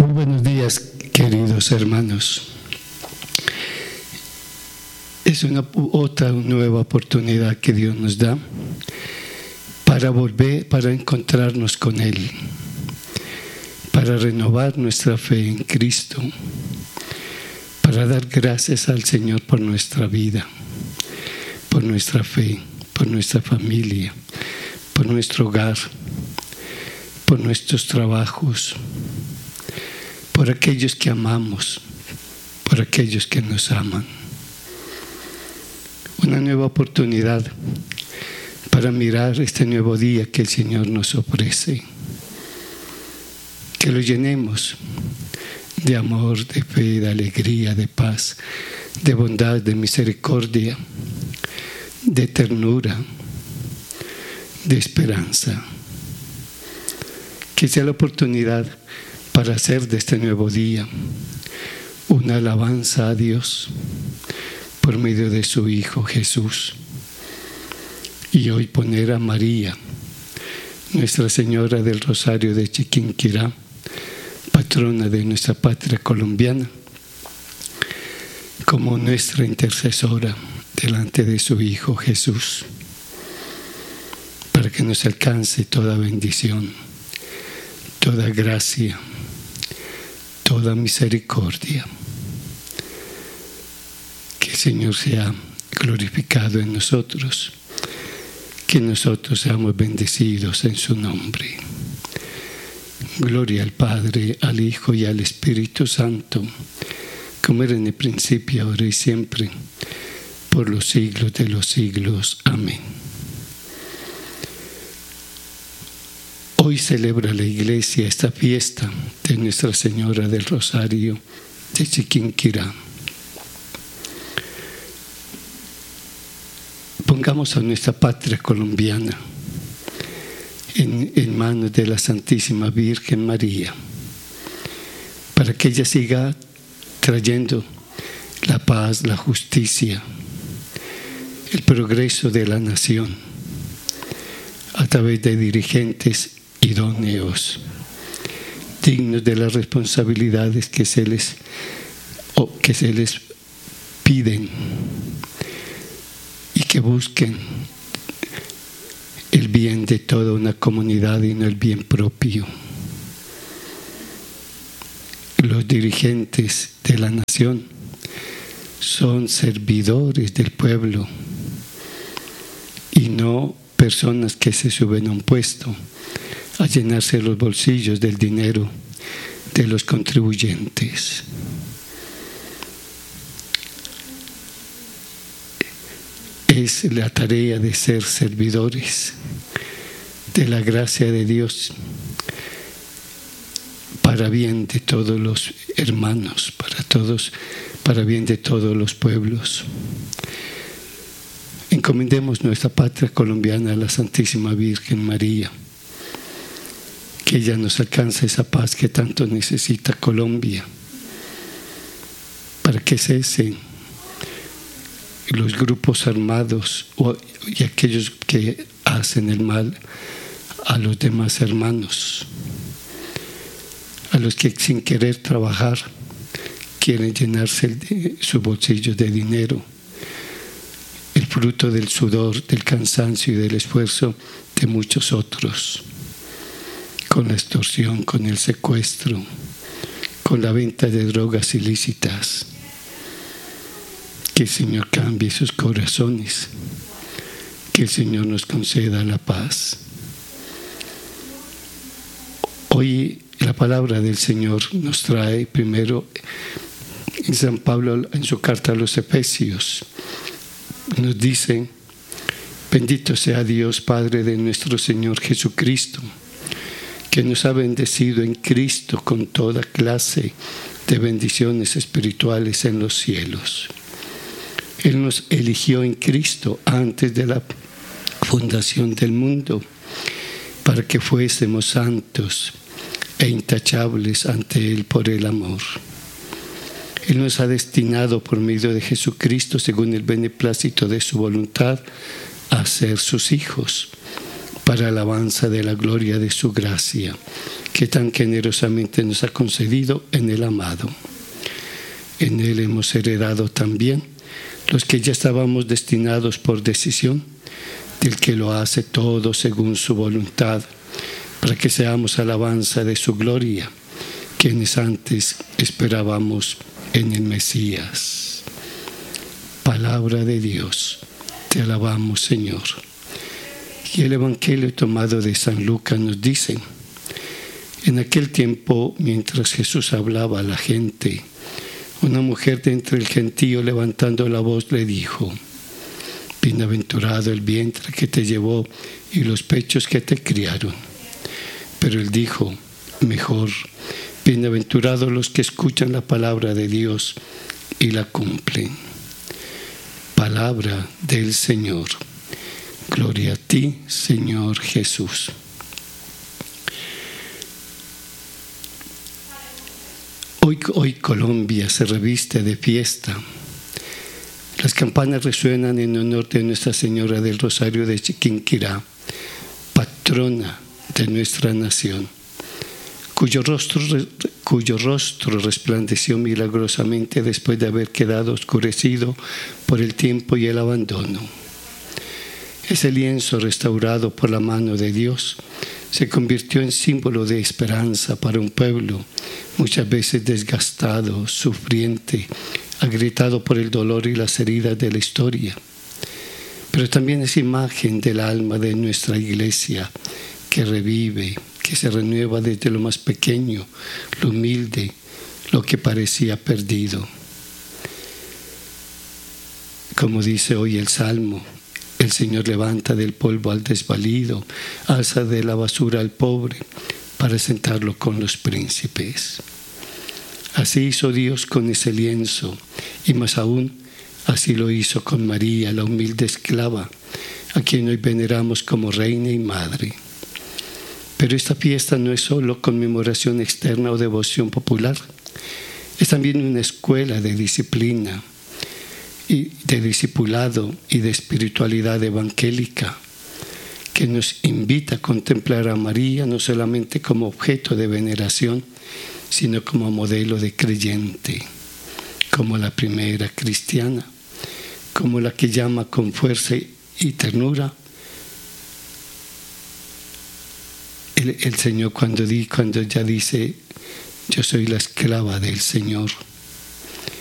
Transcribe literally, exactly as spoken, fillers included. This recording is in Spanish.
Muy buenos días, queridos hermanos. Es una otra nueva oportunidad que Dios nos da para volver, para encontrarnos con Él, para renovar nuestra fe en Cristo, para dar gracias al Señor por nuestra vida, por nuestra fe, por nuestra familia, por nuestro hogar, por nuestros trabajos, por aquellos que amamos, por aquellos que nos aman. Una nueva oportunidad para mirar este nuevo día que el Señor nos ofrece. Que lo llenemos de amor, de fe, de alegría, de paz, de bondad, de misericordia, de ternura, de esperanza. Que sea la oportunidad para hacer de este nuevo día una alabanza a Dios por medio de su Hijo Jesús. Y hoy poner a María, Nuestra Señora del Rosario de Chiquinquirá, patrona de nuestra patria colombiana, como nuestra intercesora delante de su Hijo Jesús, para que nos alcance toda bendición, toda gracia, toda misericordia. Que el Señor sea glorificado en nosotros, que nosotros seamos bendecidos en su nombre. Gloria al Padre, al Hijo y al Espíritu Santo, como era en el principio, ahora y siempre, por los siglos de los siglos. Amén. Hoy celebra la Iglesia esta fiesta de Nuestra Señora del Rosario de Chiquinquirá. Pongamos a nuestra patria colombiana en, en manos de la Santísima Virgen María, para que ella siga trayendo la paz, la justicia, el progreso de la nación a través de dirigentes idóneos, dignos de las responsabilidades que se les, o que se les piden, y que busquen el bien de toda una comunidad y no el bien propio. Los dirigentes de la nación son servidores del pueblo y no personas que se suben a un puesto a llenarse los bolsillos del dinero de los contribuyentes. Es la tarea de ser servidores de la gracia de Dios para bien de todos los hermanos, para todos, para bien de todos los pueblos. Encomendemos nuestra patria colombiana a la Santísima Virgen María, que ella nos alcance esa paz que tanto necesita Colombia, para que cesen los grupos armados y aquellos que hacen el mal a los demás hermanos, a los que sin querer trabajar quieren llenarse de sus bolsillos de dinero, el fruto del sudor, del cansancio y del esfuerzo de muchos otros, con la extorsión, con el secuestro, con la venta de drogas ilícitas. Que el Señor cambie sus corazones, que el Señor nos conceda la paz. Hoy la palabra del Señor nos trae primero en San Pablo, en su carta a los Efesios, nos dice: bendito sea Dios, Padre de nuestro Señor Jesucristo, que nos ha bendecido en Cristo con toda clase de bendiciones espirituales en los cielos. Él nos eligió en Cristo antes de la fundación del mundo, para que fuésemos santos e intachables ante Él por el amor. Él nos ha destinado por medio de Jesucristo, según el beneplácito de su voluntad, a ser sus hijos, para alabanza de la gloria de su gracia, que tan generosamente nos ha concedido en el amado. En él hemos heredado también los que ya estábamos destinados por decisión del que lo hace todo según su voluntad, para que seamos alabanza de su gloria, quienes antes esperábamos en el Mesías. Palabra de Dios, te alabamos, Señor. Y el Evangelio tomado de San Lucas nos dice: en aquel tiempo, mientras Jesús hablaba a la gente, una mujer de entre el gentío, levantando la voz, le dijo: bienaventurado el vientre que te llevó y los pechos que te criaron. Pero él dijo: mejor, bienaventurados los que escuchan la palabra de Dios y la cumplen. Palabra del Señor. Gloria a ti, Señor Jesús. Hoy, hoy Colombia se reviste de fiesta. Las campanas resuenan en honor de Nuestra Señora del Rosario de Chiquinquirá, patrona de nuestra nación, cuyo rostro, cuyo rostro resplandeció milagrosamente después de haber quedado oscurecido por el tiempo y el abandono. Ese lienzo restaurado por la mano de Dios se convirtió en símbolo de esperanza para un pueblo muchas veces desgastado, sufriente, agrietado por el dolor y las heridas de la historia. Pero también es imagen del alma de nuestra iglesia, que revive, que se renueva desde lo más pequeño, lo humilde, lo que parecía perdido. Como dice hoy el Salmo, el Señor levanta del polvo al desvalido, alza de la basura al pobre, para sentarlo con los príncipes. Así hizo Dios con ese lienzo, y más aún, así lo hizo con María, la humilde esclava, a quien hoy veneramos como reina y madre. Pero esta fiesta no es solo conmemoración externa o devoción popular, es también una escuela de disciplina, y de discipulado y de espiritualidad evangélica, que nos invita a contemplar a María no solamente como objeto de veneración, sino como modelo de creyente, como la primera cristiana, como la que llama con fuerza y ternura el, el Señor cuando, di, cuando ya dice: yo soy la esclava del Señor.